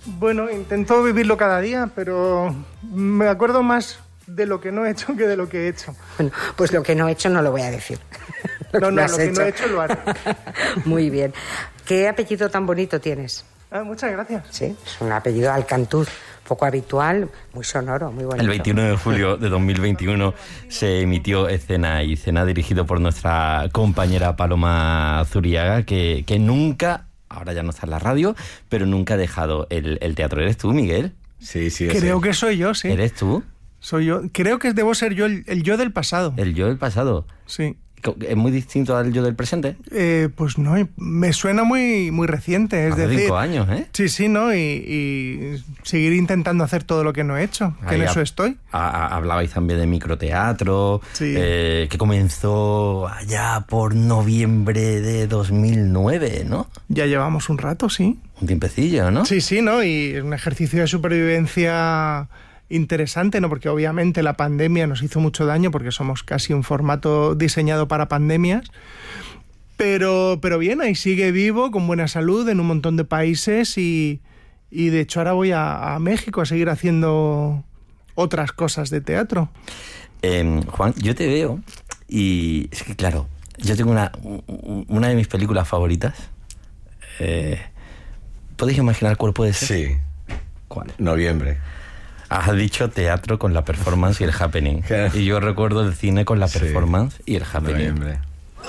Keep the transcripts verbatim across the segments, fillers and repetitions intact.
Bueno, intento vivirlo cada día, pero me acuerdo más de lo que no he hecho que de lo que he hecho. Bueno, pues lo que no he hecho no lo voy a decir. Lo no, no, lo que no he hecho lo haré. Muy bien. ¿Qué apellido tan bonito tienes? Ah, muchas gracias. Sí, es un apellido Alcantuz, poco habitual, muy sonoro, muy bonito. El veintiuno de julio de dos mil veintiuno se emitió Escena y Cena, dirigido por nuestra compañera Paloma Zuriaga, que, que nunca, ahora ya no está en la radio, pero nunca ha dejado el, el teatro. ¿Eres tú, Miguel? Sí, sí. Creo sí. que soy yo, sí. ¿Eres tú? Soy yo. Creo que debo ser yo el, el yo del pasado. El yo del pasado. Sí. ¿Es muy distinto al yo del presente? Eh, pues no, me suena muy, muy reciente. Es Hace decir, cinco años, ¿eh? Sí, sí, ¿no? Y, y seguir intentando hacer todo lo que no he hecho, que Ahí en eso ha, estoy. A, hablabais también de microteatro, sí. eh, que comenzó allá por noviembre de dos mil nueve, ¿no? Ya llevamos un rato, sí. Un tiempecillo, ¿no? Sí, sí, ¿no? Y es un ejercicio de supervivencia interesante, ¿no? Porque obviamente la pandemia nos hizo mucho daño porque somos casi un formato diseñado para pandemias. Pero, pero bien, ahí sigue vivo, con buena salud, en un montón de países y, y de hecho ahora voy a, a México a seguir haciendo otras cosas de teatro. Eh, Juan, yo te veo y es que claro, yo tengo una, una de mis películas favoritas. Eh, ¿Podéis imaginar cuál puede ser? Sí. ¿Cuál? Noviembre. Has dicho teatro con la performance y el happening. Y yo recuerdo el cine con la performance sí, y el happening. Noviembre.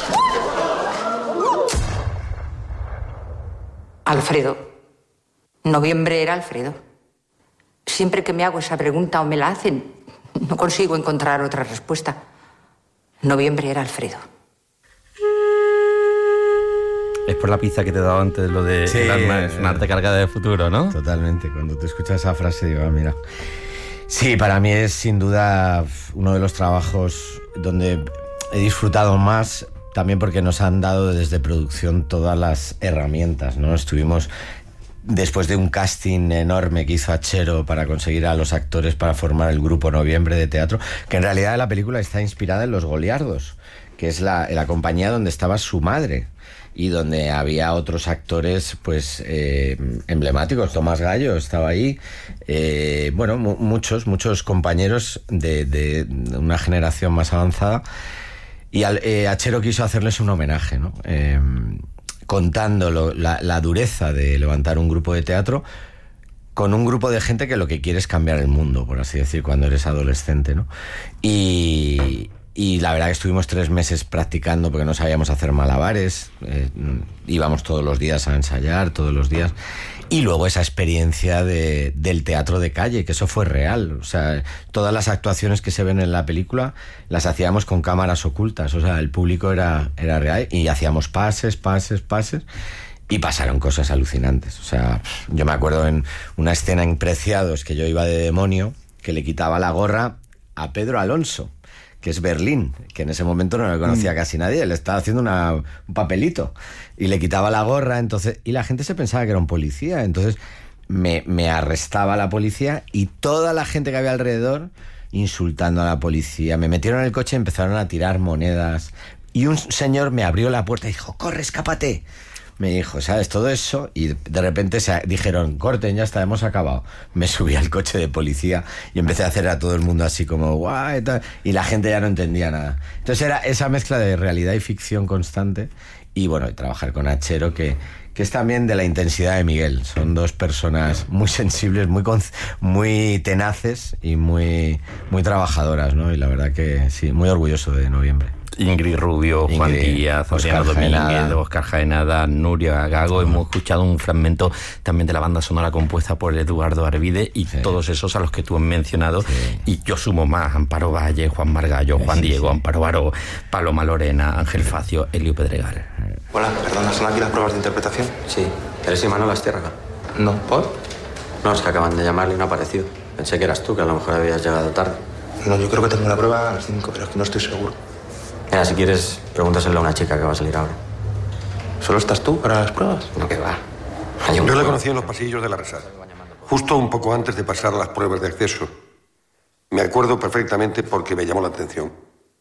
Alfredo. Noviembre era Alfredo. Siempre que me hago esa pregunta o me la hacen, no consigo encontrar otra respuesta. Noviembre era Alfredo. Es por la pizza que te he dado antes, lo de sí, el alma es un arte cargada de futuro, ¿no? Totalmente. Cuando te escuchas esa frase, digo, ah, mira. Sí, para mí es sin duda uno de los trabajos donde he disfrutado más, también porque nos han dado desde producción todas las herramientas, ¿no? Estuvimos, después de un casting enorme que hizo Achero para conseguir a los actores para formar el grupo Noviembre de teatro, que en realidad la película está inspirada en Los Goliardos, que es la, la compañía donde estaba su madre y donde había otros actores pues eh, emblemáticos. Tomás Gallo estaba ahí, eh, bueno, mu- muchos, muchos compañeros de, de una generación más avanzada, y al, eh, Achero quiso hacerles un homenaje, ¿no? Eh, contando lo, la, la dureza de levantar un grupo de teatro con un grupo de gente que lo que quiere es cambiar el mundo, por así decir, cuando eres adolescente, ¿no? Y... Y la verdad que estuvimos tres meses practicando porque no sabíamos hacer malabares, eh, íbamos todos los días a ensayar, todos los días. Y luego esa experiencia de, del teatro de calle, que eso fue real. O sea, todas las actuaciones que se ven en la película las hacíamos con cámaras ocultas. O sea, el público era, era real y hacíamos pases, pases, pases. Y pasaron cosas alucinantes. O sea, yo me acuerdo en una escena en Preciados que yo iba de demonio, que le quitaba la gorra a Pedro Alonso, que es Berlín, que en ese momento no le conocía casi nadie, le estaba haciendo una, un papelito y le quitaba la gorra, entonces, y la gente se pensaba que era un policía, entonces me, me arrestaba la policía y toda la gente que había alrededor insultando a la policía. Me metieron en el coche y empezaron a tirar monedas y un señor me abrió la puerta y dijo, corre, escápate. Me dijo, ¿sabes? Todo eso, y de repente se dijeron, corten, ya está, hemos acabado. Me subí al coche de policía y empecé a hacer a todo el mundo así como, guay, y la gente ya no entendía nada. Entonces era esa mezcla de realidad y ficción constante, y bueno, y trabajar con Achero, que, que es también de la intensidad de Miguel. Son dos personas muy sensibles, muy, muy tenaces y muy, muy trabajadoras, ¿no? Y la verdad que sí, muy orgulloso de Noviembre. Ingrid Rubio, Juan Ingrid, Díaz, Óscar Adriano Domínguez, Jaenada. Óscar Jaenada, Nuria Gago. Hemos escuchado un fragmento también de la banda sonora compuesta por Eduardo Arvide y Sí. todos esos a los que tú has mencionado. Sí. Y yo sumo más: Amparo Valle, Juan Margallo, Juan Sí, Diego, sí. Amparo Baró, Paloma Lorena, Ángel Facio, Elio Pedregal. Hola, perdona, ¿son aquí las pruebas de interpretación? Sí. ¿Eres Imanol Astiérraga? No, ¿por? No, es que acaban de llamarle y no ha aparecido. Pensé que eras tú, que a lo mejor habías llegado tarde. No, yo creo que tengo la prueba a las cinco, pero es que no estoy seguro. Mira, si quieres, pregúntaselo a una chica que va a salir ahora. ¿Solo estás tú para las pruebas? No, que va. Hay un... Yo la conocí en los pasillos de la Resar, justo un poco antes de pasar las pruebas de acceso. Me acuerdo perfectamente porque me llamó la atención.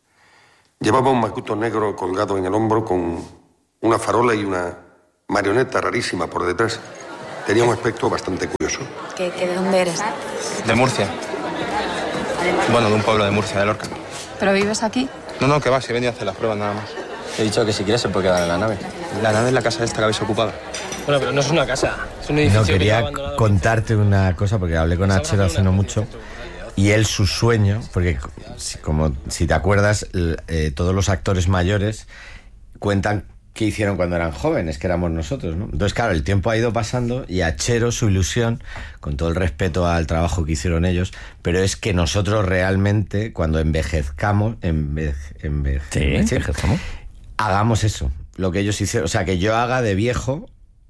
Llevaba un macuto negro colgado en el hombro con una farola y una marioneta rarísima por detrás. Tenía un aspecto bastante curioso. ¿Qué, qué, ¿De dónde eres? De Murcia. Bueno, de un pueblo de Murcia, de Lorca. ¿Pero vives aquí? No, no, que va, si he venido a hacer las pruebas nada más. He dicho que si quieres se puede quedar en la nave. La nave es la casa esta que habéis ocupado. Bueno, pero no es una casa, es un edificio. No, quería que está contarte una cosa, porque hablé con Achero hace no mucho, y él su sueño, porque si, como si te acuerdas, eh, todos los actores mayores cuentan qué hicieron cuando eran jóvenes, que éramos nosotros, ¿no? Entonces, claro, el tiempo ha ido pasando y Achero, su ilusión, con todo el respeto al trabajo que hicieron ellos, pero es que nosotros realmente, cuando envejezcamos, enve, enve, sí, envejezcamos, hagamos eso, lo que ellos hicieron. O sea, que yo haga de viejo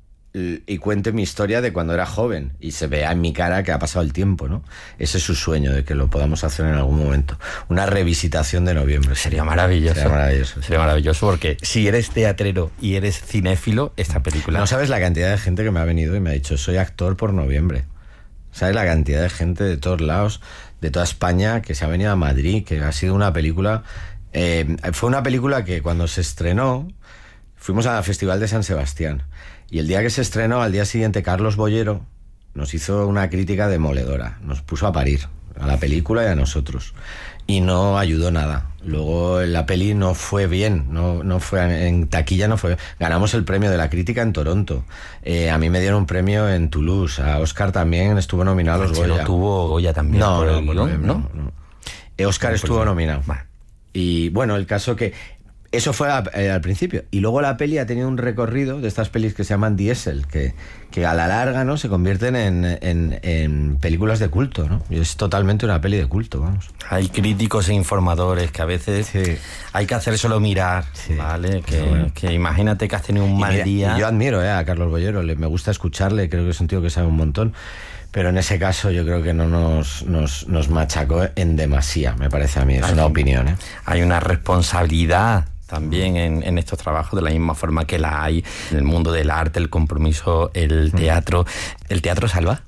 y cuente mi historia de cuando era joven y se vea en mi cara que ha pasado el tiempo, ¿no? Ese es su sueño, de que lo podamos hacer en algún momento. Una revisitación de Noviembre. Sería maravilloso. Sería maravilloso. Sería maravilloso porque si eres teatrero y eres cinéfilo, esta película... No sabes la cantidad de gente que me ha venido y me ha dicho, soy actor por Noviembre. ¿Sabes la cantidad de gente de todos lados, de toda España, que se ha venido a Madrid, que ha sido una película... Eh, fue una película que cuando se estrenó, fuimos al Festival de San Sebastián. Y el día que se estrenó, al día siguiente, Carlos Bollero nos hizo una crítica demoledora. Nos puso a parir a la película y a nosotros. Y no ayudó nada. Luego la peli no fue bien, no, no fue en taquilla, no fue. Ganamos el premio de la crítica en Toronto. Eh, a mí me dieron un premio en Toulouse. A Oscar también estuvo nominado a los Goya. No tuvo Goya también. No, por no, el, no, ¿no? no, ¿no? no. Eh, Oscar estuvo nominado. Vale. Y bueno, el caso que... Eso fue a, eh, al principio. Y luego la peli ha tenido un recorrido de estas pelis que se llaman diésel, que, que a la larga, ¿no?, se convierten en, en, en películas de culto, ¿no? Y es totalmente una peli de culto, vamos. Hay críticos e informadores que a veces sí. hay que hacérselo mirar, sí. ¿vale? Que, bueno. que imagínate que has tenido un y mal mira, día. Y yo admiro eh, a Carlos Bollero, le, me gusta escucharle, creo que es un tío que sabe un montón. Pero en ese caso yo creo que no nos, nos, nos machacó en demasía, me parece a mí, es hay, una opinión. ¿eh? Hay una responsabilidad también en, en estos trabajos, de la misma forma que la hay en el mundo del arte, el compromiso, el teatro. ¿El teatro salva?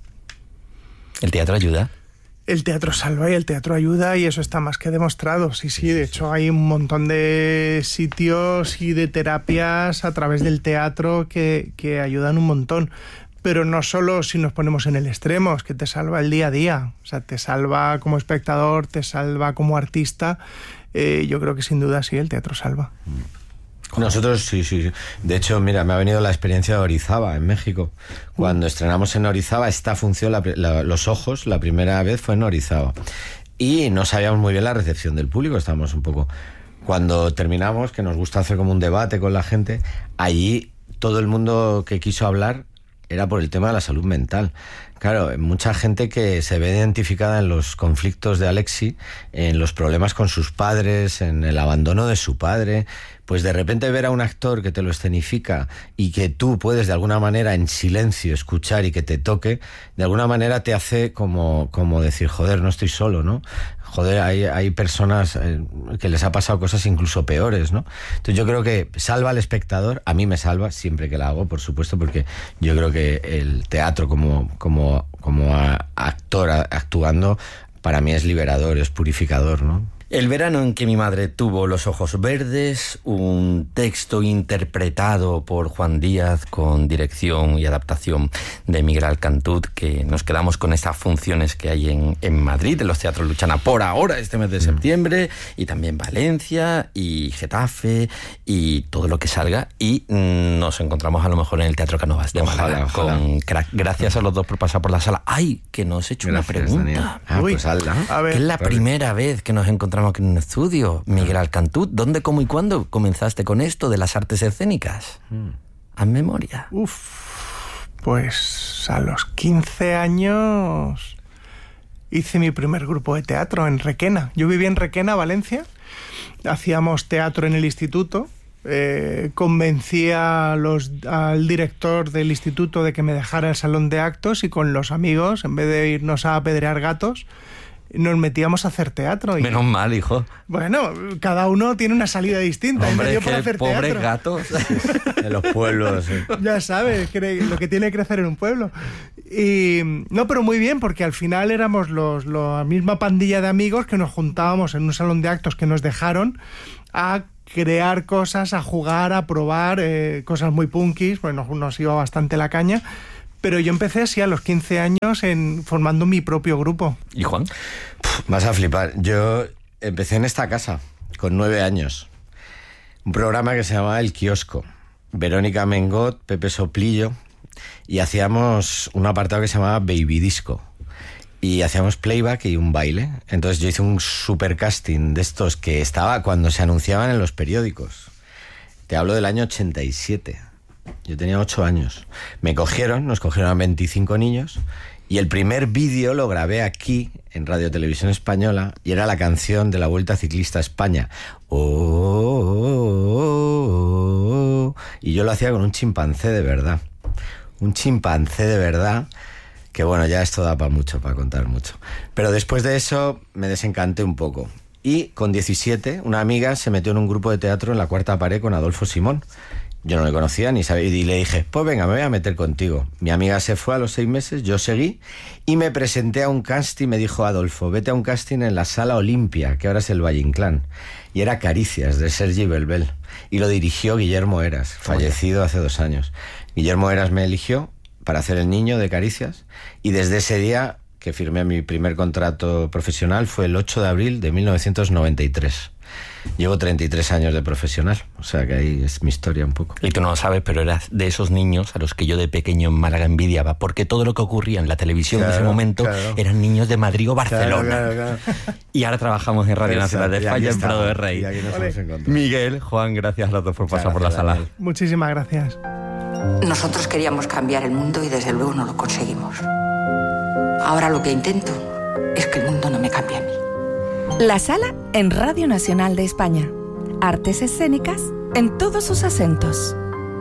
¿El teatro ayuda? El teatro salva y el teatro ayuda, y eso está más que demostrado. Sí, sí, de hecho hay un montón de sitios y de terapias a través del teatro que, que ayudan un montón. Pero no solo si nos ponemos en el extremo, es que te salva el día a día. O sea, te salva como espectador, te salva como artista. Eh, yo creo que sin duda sí, el teatro salva. Nosotros sí, sí, sí. De hecho, mira, me ha venido la experiencia de Orizaba, en México. Cuando estrenamos en Orizaba esta función, la, la, Los Ojos, la primera vez fue en Orizaba. Y no sabíamos muy bien la recepción del público, estábamos un poco... Cuando terminamos, que nos gusta hacer como un debate con la gente, allí todo el mundo que quiso hablar era por el tema de la salud mental. Claro, mucha gente que se ve identificada en los conflictos de Alexi, en los problemas con sus padres, en el abandono de su padre, pues de repente ver a un actor que te lo escenifica y que tú puedes de alguna manera en silencio escuchar y que te toque, de alguna manera te hace como, como decir, joder, no estoy solo, ¿no? Joder, hay, hay personas eh, que les ha pasado cosas incluso peores, ¿no? Entonces yo creo que salva al espectador, a mí me salva siempre que la hago, por supuesto, porque yo creo que el teatro como, como, como actor actuando, para mí es liberador, es purificador, ¿no? El verano en que mi madre tuvo los ojos verdes, un texto interpretado por Juan Díaz con dirección y adaptación de Miguel Alcantuz, que nos quedamos con estas funciones que hay en, en Madrid, en los teatros Luchana por ahora, este mes de septiembre, y también Valencia y Getafe y todo lo que salga, y mm, nos encontramos a lo mejor en el Teatro Cánovas de Málaga con crack. Gracias a los dos por pasar por la sala. ¡Ay, que nos he hecho Gracias, una pregunta! Ah, Uy, pues hazla. A ver, que es la vale. primera vez que nos encontramos aquí en un estudio. Miguel Alcantuz, ¿dónde, cómo y cuándo comenzaste con esto de las artes escénicas? Mm. ¿Haz memoria? Uf, pues a los quince años hice mi primer grupo de teatro en Requena. Yo vivía en Requena, Valencia. Hacíamos teatro en el instituto. Eh, convencí a los, al director del instituto de que me dejara el salón de actos, y con los amigos, en vez de irnos a apedrear gatos, nos metíamos a hacer teatro. Y, menos mal, hijo. Bueno, cada uno tiene una salida distinta. Hombre, es que hacer pobres teatro. Gatos en los pueblos. Sí. Ya sabes, lo que tiene que crecer en un pueblo. Y no, pero muy bien, porque al final éramos los, la misma pandilla de amigos que nos juntábamos en un salón de actos que nos dejaron a crear cosas, a jugar, a probar, eh, cosas muy punkis, pues nos, nos iba bastante la caña. Pero yo empecé así a los quince años en formando mi propio grupo. ¿Y Juan? Puf, vas a flipar. Yo empecé en esta casa con nueve años. Un programa que se llamaba El Kiosco. Verónica Mengot, Pepe Soplillo, y hacíamos un apartado que se llamaba Baby Disco. Y hacíamos playback y un baile. Entonces yo hice un super casting de estos que estaba cuando se anunciaban en los periódicos. Te hablo del año ochenta y siete. Yo tenía ocho años. Me cogieron, nos cogieron a veinticinco niños, y el primer vídeo lo grabé aquí, en Radio Televisión Española, y era la canción de la Vuelta Ciclista a España. Oh, oh, oh, oh. Y yo lo hacía con un chimpancé de verdad. Un chimpancé de verdad, que bueno, ya esto da para mucho, para contar mucho. Pero después de eso me desencanté un poco. Y con diecisiete, una amiga se metió en un grupo de teatro en La Cuarta Pared con Adolfo Simón. Yo no le conocía ni sabía, y le dije, pues venga, me voy a meter contigo. Mi amiga se fue a los seis meses, yo seguí, y me presenté a un casting. Me dijo Adolfo, vete a un casting en la Sala Olimpia, que ahora es el Valle Inclán. Y era Caricias, de Sergi Belbel. Y lo dirigió Guillermo Heras, fallecido hace dos años. Guillermo Heras me eligió para hacer el niño de Caricias, y desde ese día que firmé mi primer contrato profesional fue el ocho de abril de mil novecientos noventa y tres. Llevo treinta y tres años de profesional, o sea que ahí es mi historia un poco. Y tú no lo sabes, pero eras de esos niños a los que yo de pequeño en Málaga envidiaba, porque todo lo que ocurría en la televisión claro, en ese momento claro. eran niños de Madrid o Barcelona. Claro, claro, claro. Y ahora trabajamos en Radio Nacional de España, en Prado de Rey. Y aquí nos hemos encontrado. Miguel, Juan, gracias a los dos por pasar por la sala. Daniel. Muchísimas gracias. Nosotros queríamos cambiar el mundo y desde luego no lo conseguimos. Ahora lo que intento es que el mundo no me cambie a mí. La Sala en Radio Nacional de España. Artes escénicas en todos sus acentos.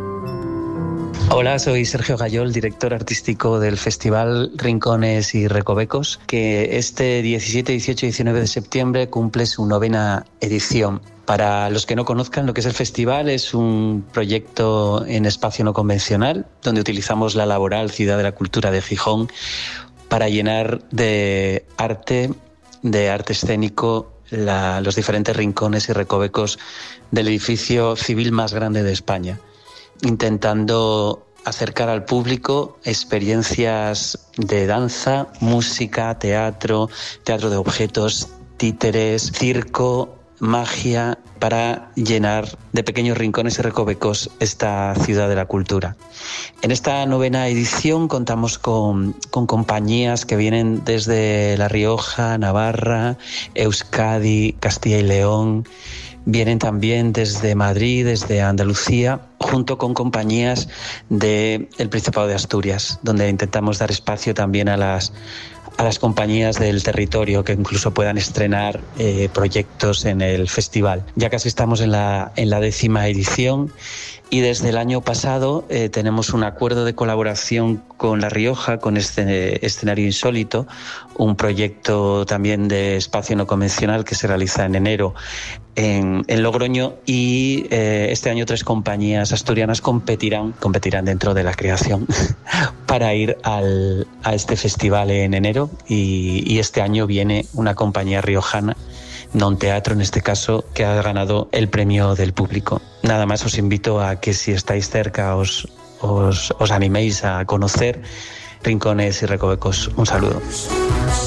Hola, soy Sergio Gayol, director artístico del Festival Rincones y Recovecos, que este diecisiete, dieciocho y diecinueve de septiembre cumple su novena edición. Para los que no conozcan lo que es el festival, es un proyecto en espacio no convencional, donde utilizamos la laboral Ciudad de la Cultura de Gijón para llenar de arte, de arte escénico, la, los diferentes rincones y recovecos del edificio civil más grande de España, intentando acercar al público experiencias de danza, música, teatro, teatro de objetos, títeres, circo, magia, para llenar de pequeños rincones y recovecos esta ciudad de la cultura. En esta novena edición contamos con, con compañías que vienen desde La Rioja, Navarra, Euskadi, Castilla y León. Vienen también desde Madrid, desde Andalucía, junto con compañías del Principado de Asturias, donde intentamos dar espacio también a las a las compañías del territorio que incluso puedan estrenar eh, proyectos en el festival. Ya casi estamos en la, en la décima edición y desde el año pasado eh, tenemos un acuerdo de colaboración con La Rioja, con este Escenario Insólito, un proyecto también de espacio no convencional que se realiza en enero en, en Logroño, y eh, este año tres compañías asturianas competirán, competirán dentro de la creación para ir al, a este festival en enero, y, y este año viene una compañía riojana, Non Teatro en este caso, que ha ganado el premio del público. Nada más, os invito a que si estáis cerca os, os, os animéis a conocer Rincones y Recovecos. Un saludo.